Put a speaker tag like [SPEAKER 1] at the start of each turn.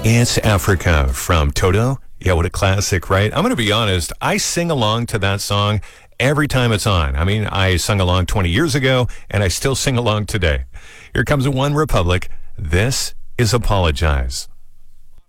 [SPEAKER 1] It's Africa from Toto. Yeah, what a classic, right? I'm going to be honest. I sing along to that song every time it's on. I mean, I sung along 20 years ago, and I still sing along today. Here comes One Republic. This is Apologize.